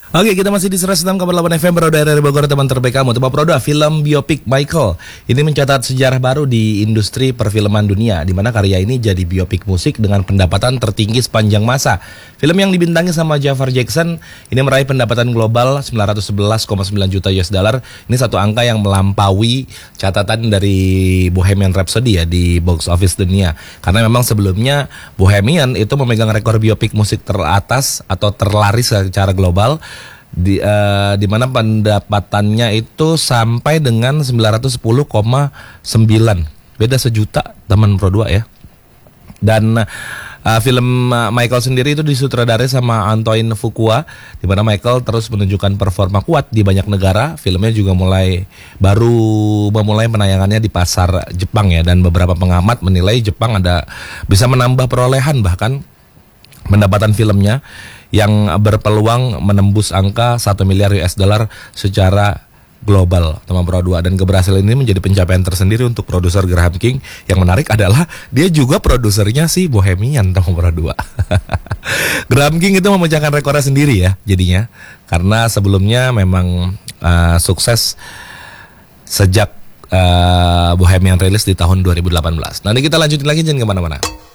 Oke, kita masih di 106 kabar 8 FM Prodo dari Bogor, teman terbaik kamu. Tempat Prodo, film biopik Michael. Ini mencatat sejarah baru di industri perfilman dunia, di mana karya ini jadi biopik musik dengan pendapatan tertinggi sepanjang masa. Film yang dibintangi sama Jafar Jackson ini meraih pendapatan global 911,9 juta US dollar. Ini satu angka yang melampaui catatan dari Bohemian Rhapsody ya di box office dunia. Karena memang sebelumnya Bohemian itu memegang rekor biopik musik teratas atau terlaris secara global. Di mana pendapatannya itu sampai dengan 910,9, beda sejuta teman Pro 2 ya. Dan film Michael sendiri itu disutradarai sama Antoine Fuqua, di mana Michael terus menunjukkan performa kuat di banyak negara. Filmnya juga baru memulai penayangannya di pasar Jepang ya, dan beberapa pengamat menilai Jepang bisa menambah perolehan bahkan pendapatan filmnya yang berpeluang menembus angka 1 miliar US dollar secara global, teman Pro 2. Dan keberhasilan ini menjadi pencapaian tersendiri untuk produser Graham King. Yang menarik adalah dia juga produsernya si Bohemian, teman Pro 2. Graham King itu memecahkan rekornya sendiri ya jadinya, karena sebelumnya memang sukses sejak Bohemian rilis di tahun 2018. Nanti kita lanjutin lagi, jangan kemana-mana.